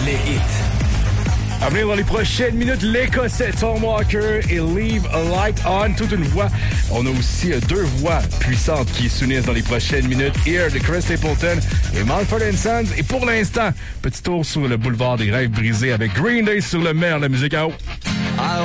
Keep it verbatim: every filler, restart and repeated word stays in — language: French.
les hits. À venir dans les prochaines minutes, l'Écossais Tom Walker et Leave a Light On, toute une voix. On a aussi deux voix puissantes qui s'unissent dans les prochaines minutes. Here de Chris Stapleton et Mumford and Sons. Et pour l'instant, petit tour sur le boulevard des rêves brisés avec Green Day sur le maire de la musique à eau.